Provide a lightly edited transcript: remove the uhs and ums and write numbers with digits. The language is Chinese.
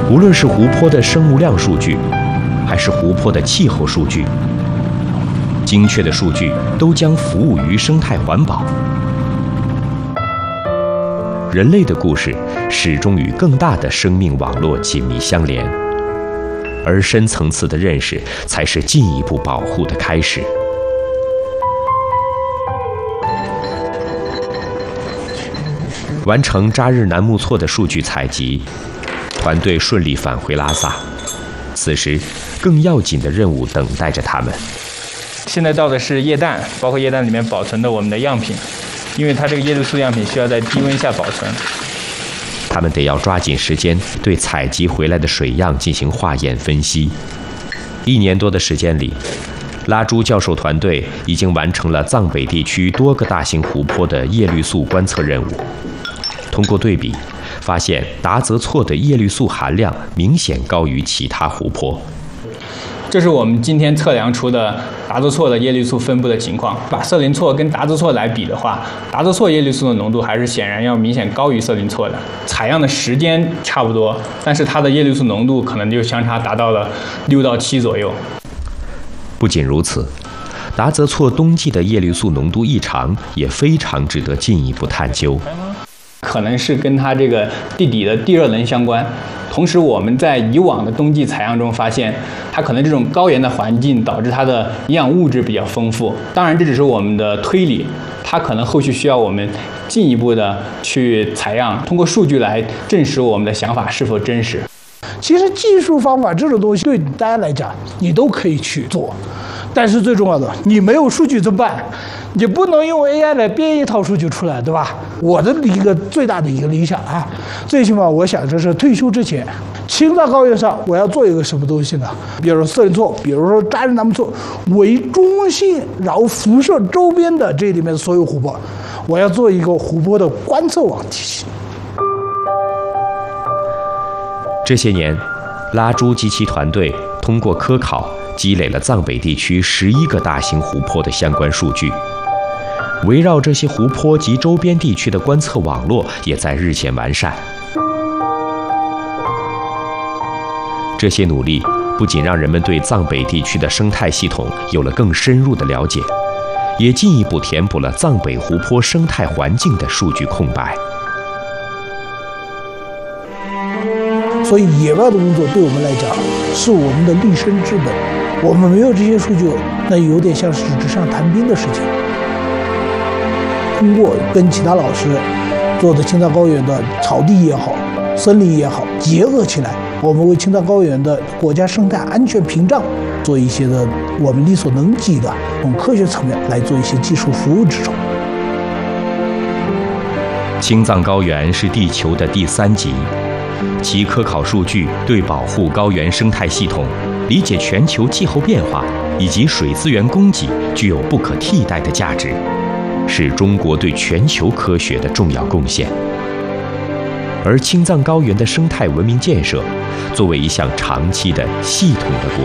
无论是湖泊的生物量数据，还是湖泊的气候数据，精确的数据都将服务于生态环保。人类的故事始终与更大的生命网络紧密相连，而深层次的认识才是进一步保护的开始。完成扎日南木错的数据采集，团队顺利返回拉萨。此时，更要紧的任务等待着他们。 现在到的是液氮，包括液氮里面保存的我们的样品。因为它这个叶绿素样品需要在低温下保存， 他们得要抓紧时间对采集回来的水样进行化验分析。1年多的时间里，拉朱教授团队已经完成了藏北地区多个大型湖泊的叶绿素观测任务。通过对比，发现达泽措的叶绿素含量明显高于其他湖泊。 这是我们今天测量出的达泽措的叶绿素分布的情况。把色林错跟达泽措来比的话，达泽措叶绿素的浓度还是显然要明显高于色林错的。采样的时间差不多，但是它的叶绿素浓度可能就相差达到了6到7左右。 不仅如此，达泽措冬季的叶绿素浓度异常也非常值得进一步探究。 可能是跟它这个地底的地热能相关。同时，我们在以往的冬季采样中发现，它可能这种高原的环境导致它的营养物质比较丰富。当然，这只是我们的推理，它可能后续需要我们进一步的去采样，通过数据来证实我们的想法是否真实。 其实技术方法这种东西对大家来讲，你都可以去做，但是最重要的，你没有数据怎么办？你不能用 AI 来编一套数据出来，对吧？我的一个最大的一个理想啊，最起码我想着是退休之前，青藏高原上我要做一个什么东西呢？比如说色林错，比如说扎日南木错为中心，然后辐射周边的这里面所有湖泊，我要做一个湖泊的观测网体系。 这些年，拉朱及其团队通过科考积累了藏北地区11个大型湖泊的相关数据。围绕这些湖泊及周边地区的观测网络也在日渐完善。这些努力不仅让人们对藏北地区的生态系统有了更深入的了解，也进一步填补了藏北湖泊生态环境的数据空白。 所以野外的工作对我们来讲是我们的立身之本，我们没有这些数据，那有点像是纸上谈兵的事情。通过跟其他老师做的青藏高原的草地也好，森林也好结合起来，我们为青藏高原的国家生态安全屏障做一些的我们力所能及的从科学层面来做一些技术服务支撑。 青藏高原是地球的第3极，其科考数据对保护高原生态系统、理解全球气候变化以及水资源供给具有不可替代的价值，是中国对全球科学的重要贡献。而青藏高原的生态文明建设，作为一项长期的系统的